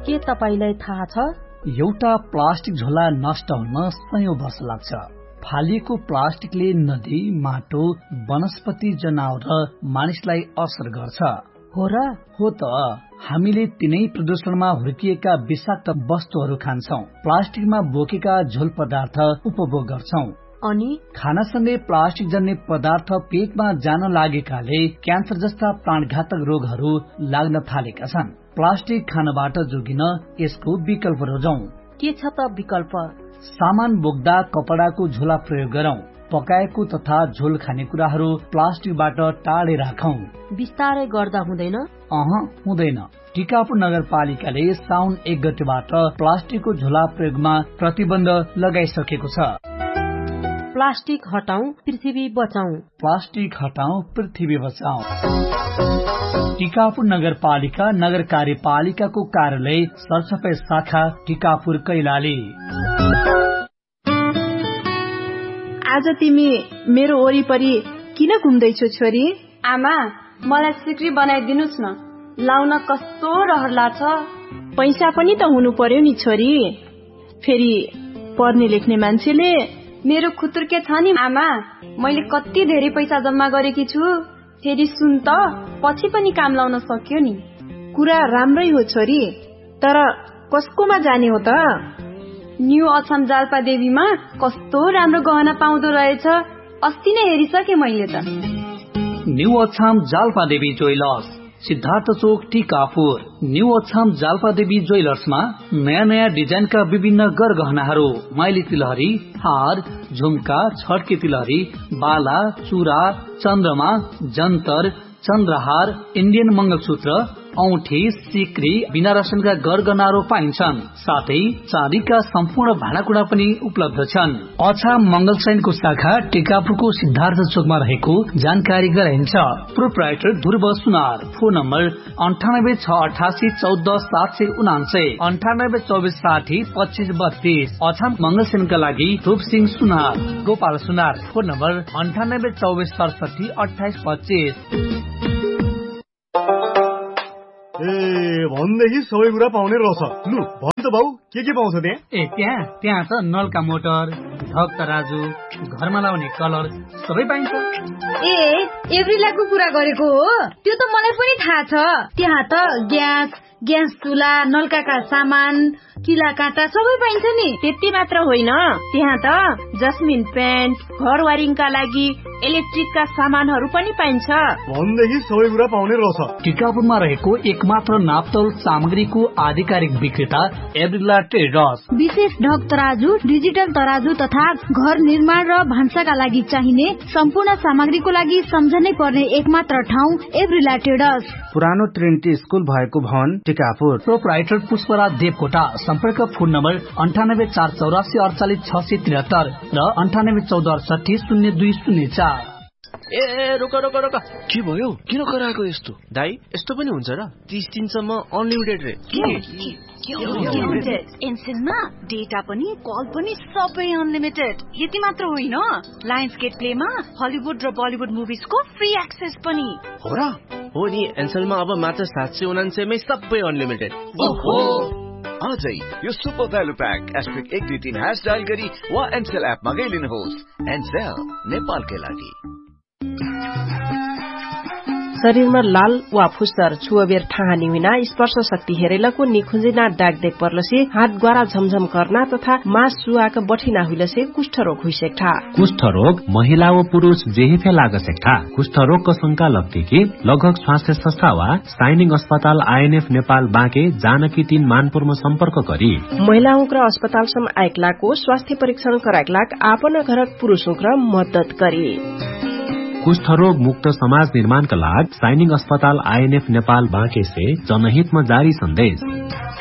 के तपाईलाई थाहा छ? एउटा प्लास्टिक झोला नष्ट हुन सयौं वर्ष लाग्छ। फालिएको प्लास्टिकले नदी, माटो, वनस्पति, जनावर र मानिसलाई असर गर्छ। हो र? हो त। हामीले तिनै प्रदूषणमा हुर्किएका विषाक्त वस्तुहरू खान्छौं, प्लास्टिकमा बोकेका झोल पदार्थ उपभोग गर्छौं। अनि खानासँगै प्लास्टिक जन्य पदार्थ पेटमा जान लागेकाले क्यान्सर जस्ता प्राणघातक रोगहरू लाग्न थालेका छन्। प्लास्टिक खानबाट जोगिन यसको विकल्प रोजौं। के छ त विकल्प? सामान बोक्दा कपडाको झोला प्रयोग गरौं। पकाएको तथा झोल खानेकुराहरू प्लास्टिकबाट टाढे राखौं। बिस्तारै गर्दा हुँदैन? हुँदैन। टिकापुर नगरपालिकाले साउन 1 गतेबाट प्लास्टिकको झोला प्रयोगमा प्रतिबन्ध लगाइसकेको छ। प्लास्टिक हटाऊ, पृथ्वी बचाऊ। प्लास्टिक हटाऊ, पृथ्वी बचाऊ। टिकापुर नगरपालिका नगर कार्यपालिकाको कार्यालय सरसफाई शाखा टिकापुर कैलाली। आज तिमी मेरो वरिपरि किन घुम्दैछौ छोरी? आमा, मलाई सिक्री बनाइदिनुस् न, लाउन कस्तो रहर लाग्छ। पैसा पनि त हुनु पर्यो नि छोरी। फेरि पढ्ने लेख्ने मान्छेले मेरो खुतुर्के छ नि आमा, मैले कति धेरै पैसा जम्मा गरेकी छु। फेरि सुन त, पछि पनि काम लाउन सक्यो नि। कुरा राम्रै हो छोरी, तर कसकोमा जाने हो त? न्यू अछाम जाल्पा देवीमा कस्तो राम्रो गहना पाउँदो रहेछ, अस्ति नै हेरिसके मैले त। न्यू अछाम जाल्पा देवी ज्वेलर्स, सिद्धार्थ चोक टिकापुर। न्यू अछाम जाल्पा देवी ज्वेलर्समा नयाँ नयाँ डिजाइनका विभिन्न गरगहनाहरू, माइली तिलहरी, हार, झुम्का, छड्के तिलहरी, बाला, चुरा, चन्द्रमा, जन्तर, चन्द्रहार, इन्डियन मंगलसूत्र, औठी, सिक्री, बिना रसनका गरगहनाहरू पाइन्छन्। साथै चाँदीका सम्पूर्ण भाँडाकुँडा पनि उपलब्ध छन्। अछाम मंगल सैनको शाखा टिकापुरको सिद्धार्थ चोकमा रहेको जानकारी गराइन्छ। प्रोप्राइटर ध्रुव सुनार। Phone number 9868 14 749, 982460 2532। अछाम मंगल सैनका लागि रूप सिंह सुनार। गोपाल सुनार। Phone number 982467 2825। भनेदेखि सबै कुरा पाउने रहेछ। लु भन् त बाउ, के पाउँछ त्यहाँ? त्यहाँ त नलका मोटर, ढक तराजु, घरमा लाउने कलर सबै पाइन्छ। एभ्रिलाको कुरा गरेको हो? त्यो त मलाई पनि थाहा छ। त्यहाँ त ग्यास चुला, नलकाका सामान, किला काँटा सबै पाइन्छ नि। त्यति मात्र होइन, त्यहाँ त जस्मिन पेन्ट, घर वायरिङका लागि इलेक्ट्रिकका सामानहरू पनि पाइन्छ। भनेदेखि सबै कुरा पाउने रहेछ। टिकापुरमा रहेको एकमात्र नापतोल सामग्रीको आधिकारिक विक्रेता एभ्रिला ट्रेडर्स। विशेष ढक तराजु, डिजिटल तराजु तथा घर निर्माण र भान्साका लागि चाहिने सम्पूर्ण सामग्रीको लागि सम्झनै पर्ने एकमात्र ठाउँ एभ्रिला ट्रेडर्स। पुरानो ट्रिनिटी स्कुल भएको भवन टिकापुर। प्रोप्राइटर पुष्पराज देवकोटा। सम्पर्क फोन नम्बर 9848 48 673 र 9814 0204। रोक के भयो? किन कराएको यस्तो? दाइ, यस्तो पनि हुन्छ र? 30 दिनसम्म अनलिमिटेड रे। एनसेलमा डेटा पनि कल पनि सबै अनलिमिटेड। यति मात्र होइन, लायन्स गेट प्लेमा हलिउड र बलिउड मुभिजको फ्री एक्सेस पनि हो र? हो नि, एनसेलमा अब मात्र 799 मै सबै अनलिमिटेड। ओहो, आजै यो सुपर भ्यालु प्याक *123# डायल गरी वा एनसेल एप मगाइलिनुहोस्। एनसेल, नेपालकै लागि। शरीरमा लाल वा फुस्तर छुअबेर ठाहानी हुना, स्पर्श शक्ति हेरेलको निखुंजिना डाक देख पर्लसे, हात ग्वारा झमझम करना तथा मास सुआक बठिना हुइलसे कुष्ठरोग हुइसेक्ठा। कुष्ठरोग महिला व पुरुष जेही फे लागसेक्ठा। कुष्ठरोगको शंका लगतेकी लगभग स्वास्थ्य संस्था वा साइनिङ अस्पताल INF नेपाल बाँके जानकी 3 मानपुरमा सम्पर्क गरी महिलाओं र अस्पतालसम्म आएकलाको स्वास्थ्य परीक्षण कराएकलाक आपन घरक पुरुषों र मद्दत गरी। कुष्ठरोग मुक्त समाज निर्माण का लाग साइनिङ अस्पताल INF नेपाल बाँके से जनहित में जारी संदेश।